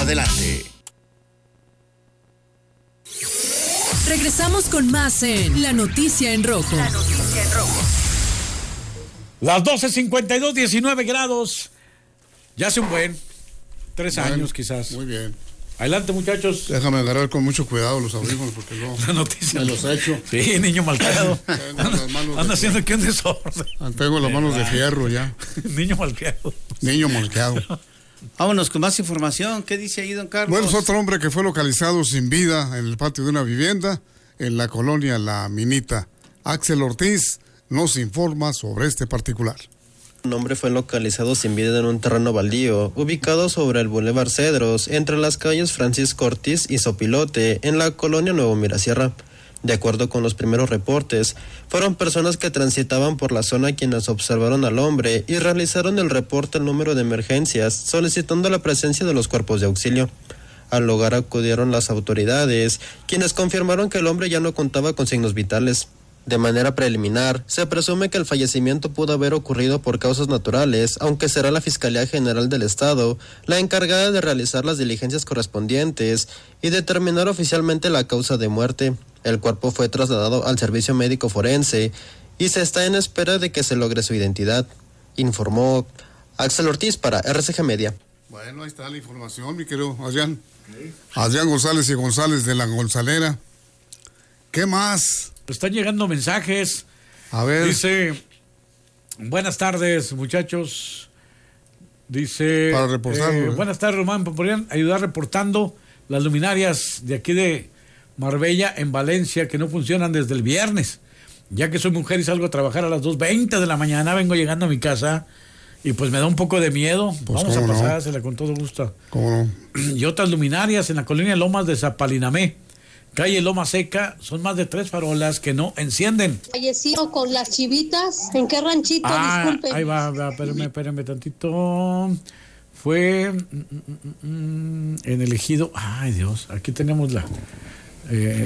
adelante. Regresamos con más en La Noticia en Rojo. La Noticia en Rojo. Las 12:52, 19 grados. Ya hace un buen 3 años quizás. Muy bien. Adelante, muchachos. Déjame agarrar con mucho cuidado los audífonos porque luego La noticia me los he hecho. Sí, niño malcriado. Anda haciendo aquí un desorden. Tengo las manos de fierro ya. Niño malcriado. Niño malcriado. Vámonos con más información. ¿Qué dice ahí, don Carlos? Bueno, es otro hombre que fue localizado sin vida en el patio de una vivienda en la colonia La Minita. Axel Ortiz nos informa sobre este particular. Un hombre fue localizado sin vida en un terreno baldío, ubicado sobre el Boulevard Cedros, entre las calles Francisco Ortiz y Sopilote, en la colonia Nuevo Mirasierra. De acuerdo con los primeros reportes, fueron personas que transitaban por la zona quienes observaron al hombre y realizaron el reporte al número de emergencias, solicitando la presencia de los cuerpos de auxilio. Al lugar acudieron las autoridades, quienes confirmaron que el hombre ya no contaba con signos vitales. De manera preliminar, se presume que el fallecimiento pudo haber ocurrido por causas naturales, aunque será la Fiscalía General del Estado la encargada de realizar las diligencias correspondientes y determinar oficialmente la causa de muerte. El cuerpo fue trasladado al servicio médico forense y se está en espera de que se logre su identidad, informó Axel Ortiz para RCG Media. Bueno, ahí está la información, mi querido Adrián. Adrián González y González de la Gonzalera. ¿Qué más? Están llegando mensajes. A ver. Dice, buenas tardes, muchachos. Dice, para reportar. Buenas tardes, Román. ¿Podrían ayudar reportando las luminarias de aquí de Marbella en Valencia que no funcionan desde el viernes? Ya que soy mujer y salgo a trabajar a las 2:20 de la mañana, vengo llegando a mi casa y pues me da un poco de miedo. Pues vamos a pasársela con todo gusto. ¿Cómo no? Y otras luminarias en la colonia Lomas de Zapalinamé, calle Loma Seca, son más de 3 farolas que no encienden. Fallecido con las chivitas, ¿en qué ranchito? Disculpe. Ahí va, espérame tantito. Fue en el ejido. Ay, Dios, aquí tenemos la